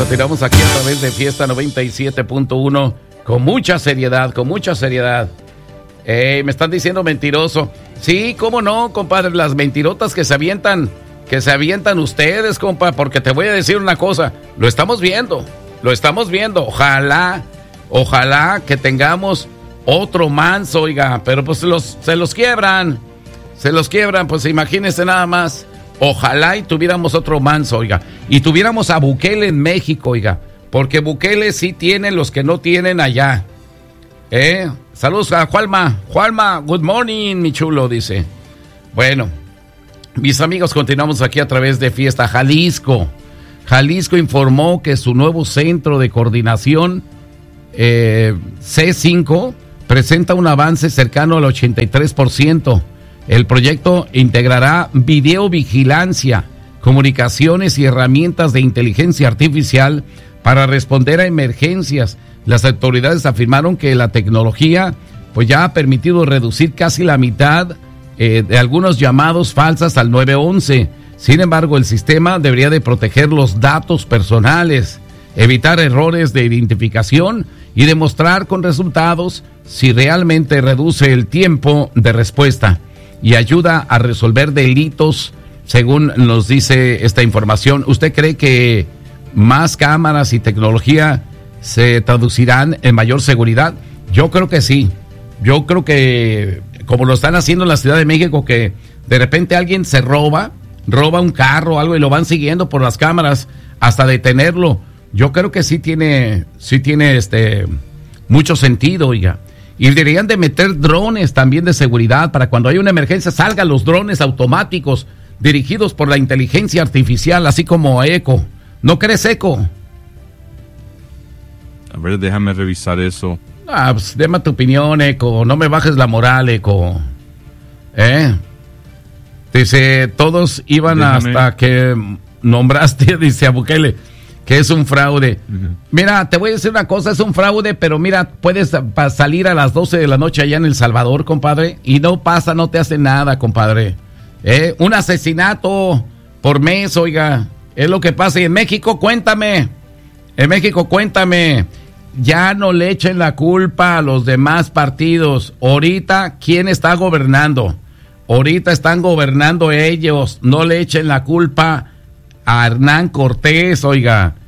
continuamos aquí a través de Fiesta 97.1 con mucha seriedad, con mucha seriedad. Me están diciendo mentiroso. Sí, cómo no, compadre, las mentirotas que se avientan ustedes, compa, porque te voy a decir una cosa, lo estamos viendo. Ojalá que tengamos otro Manso, oiga, pero pues se los quiebran, pues imagínense nada más. Ojalá y tuviéramos otro Manso, oiga, y tuviéramos a Bukele en México, oiga, porque Bukele sí tiene los que no tienen allá. Saludos a Juanma, good morning, mi chulo, dice. Bueno, mis amigos, continuamos aquí a través de Fiesta Jalisco. Jalisco informó que su nuevo centro de coordinación C5 presenta un avance cercano al 83%. El proyecto integrará videovigilancia, comunicaciones y herramientas de inteligencia artificial para responder a emergencias. Las autoridades afirmaron que la tecnología pues ya ha permitido reducir casi la mitad de algunos llamados falsas al 911. Sin embargo, el sistema debería de proteger los datos personales, evitar errores de identificación y demostrar con resultados si realmente reduce el tiempo de respuesta y ayuda a resolver delitos, según nos dice esta información. ¿Usted cree que más cámaras y tecnología se traducirán en mayor seguridad? Yo creo que sí. Yo creo que, como lo están haciendo en la Ciudad de México, que de repente alguien se roba un carro o algo y lo van siguiendo por las cámaras hasta detenerlo. Yo creo que sí tiene mucho sentido, oiga. Y deberían de meter drones también de seguridad para cuando hay una emergencia salgan los drones automáticos dirigidos por la inteligencia artificial, así como Eco. ¿No crees, Eco? A ver, déjame revisar eso. Pues deme tu opinión, Eco. No me bajes la moral, Eco. Dice, todos iban hasta que nombraste, dice a Bukele, que es un fraude. Uh-huh. Mira, te voy a decir una cosa, es un fraude, pero mira, puedes salir a las 12 de la noche allá en El Salvador, compadre, y no te hace nada, compadre. Un asesinato por mes, oiga, es lo que pasa. Y en México, cuéntame, ya no le echen la culpa a los demás partidos. Ahorita, ¿quién está gobernando? Ahorita están gobernando ellos, no le echen la culpa a Hernán Cortés, oiga.